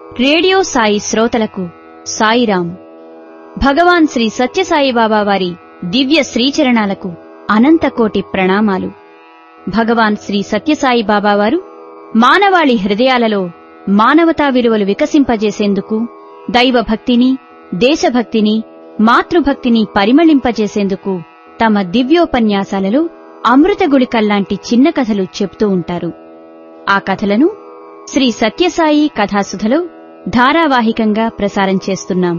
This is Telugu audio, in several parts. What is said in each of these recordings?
రేడియో సాయి శ్రోతలకు సాయిరాం. భగవాన్ శ్రీ సత్యసాయిబాబా వారి దివ్య శ్రీచరణాలకు అనంతకోటి ప్రణామాలు. భగవాన్ శ్రీ సత్యసాయిబాబా వారు మానవాళి హృదయాలలో మానవతా విలువలు వికసింపజేసేందుకు, దైవభక్తిని, దేశభక్తిని, మాతృభక్తిని పరిమళింపజేసేందుకు తమ దివ్యోపన్యాసాలలో అమృతగుళికల్లాంటి చిన్న కథలు చెప్తూ ఉంటారు. ఆ కథలను శ్రీ సత్యసాయి కథాసుధలో ధారావాహికంగా ప్రసారం చేస్తున్నాం.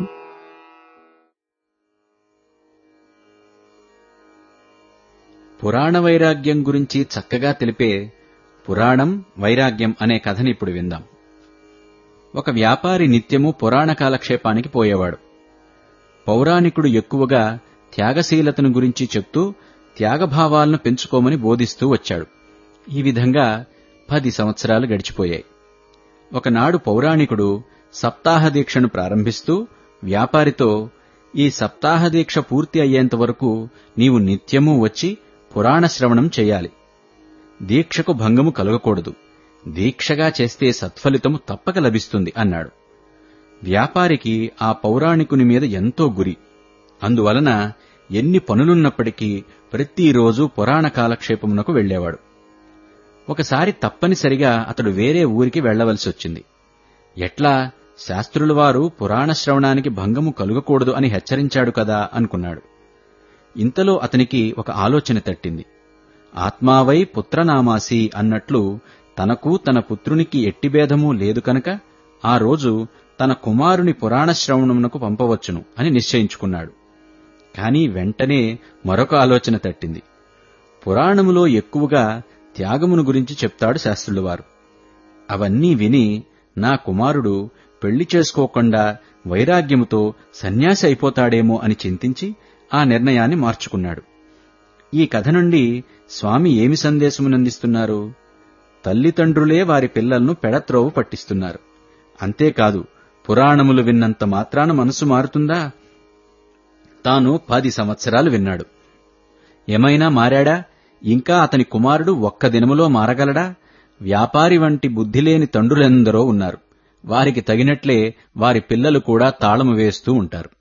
పురాణ వైరాగ్యం గురించి చక్కగా తెలిపే పురాణం వైరాగ్యం అనే కథని ఇప్పుడు విందాం. ఒక వ్యాపారి నిత్యము పురాణ కాలక్షేపానికి పోయేవాడు. పౌరాణికుడు ఎక్కువగా త్యాగశీలతను గురించి చెప్తూ త్యాగభావాలను పెంచుకోమని బోధిస్తూ వచ్చాడు. ఈ విధంగా 10 సంవత్సరాలు గడిచిపోయాయి. ఒకనాడు పౌరాణికుడు సప్తాహ దీక్షను ప్రారంభిస్తూ వ్యాపారితో, ఈ సప్తాహ దీక్ష పూర్తి అయ్యేంతవరకు నీవు నిత్యమూ వచ్చి పురాణ శ్రవణం చెయ్యాలి. దీక్షకు భంగము కలగకూడదు. దీక్షగా చేస్తే సత్ఫలితము తప్పక లభిస్తుంది అన్నాడు. వ్యాపారికి ఆ పౌరాణికుని మీద ఎంతో గురి. అందువలన ఎన్ని పనులున్నప్పటికీ ప్రతిరోజు పురాణ కాలక్షేపమునకు వెళ్లేవాడు. ఒకసారి తప్పనిసరిగా అతడు వేరే ఊరికి వెళ్లవలసొచ్చింది. ఎట్లా, శాస్త్రుల వారు పురాణ శ్రవణానికి భంగము కలుగకూడదు అని హెచ్చరించాడు కదా అనుకున్నాడు. ఇంతలో అతనికి ఒక ఆలోచన తట్టింది. ఆత్మావై పుత్రనామాసి అన్నట్లు తనకు తన పుత్రునికి ఎట్టిభేదమూ లేదు కనుక ఆ రోజు తన కుమారుని పురాణ శ్రవణమునకు పంపవచ్చును అని నిశ్చయించుకున్నాడు. కాని వెంటనే మరొక ఆలోచన తట్టింది. పురాణములో ఎక్కువగా త్యాగమును గురించి చెప్తాడు శాస్త్రులవారు. అవన్నీ విని నా కుమారుడు పెళ్లి చేసుకోకుండా వైరాగ్యముతో సన్యాసి అయిపోతాడేమో అని చింతించి ఆ నిర్ణయాన్ని మార్చుకున్నాడు. ఈ కథ నుండి స్వామి ఏమి సందేశమునందిస్తున్నారు? తల్లిదండ్రులే వారి పిల్లలను పెడత్రోవ పట్టిస్తున్నారు. అంతేకాదు, పురాణములు విన్నంత మాత్రాన మనసు మారుతుందా? తాను 10 సంవత్సరాలు విన్నాడు. ఏమైనా మారాడా? ఇంకా అతని కుమారుడు ఒక్క దినములో మారగలడా? వ్యాపారి వంటి బుద్ధిలేని తండ్రులెందరో ఉన్నారు. వారికి తగినట్లే వారి పిల్లలు కూడా తాళము వేస్తూ ఉంటారు.